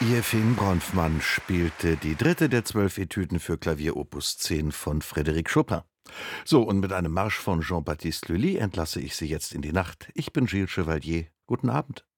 Jefim Bronfmann spielte die dritte der 12 Etüden für Klavier Opus 10 von Frédéric Chopin. So, und mit einem Marsch von Jean-Baptiste Lully entlasse ich Sie jetzt in die Nacht. Ich bin Gilles Chevalier. Guten Abend.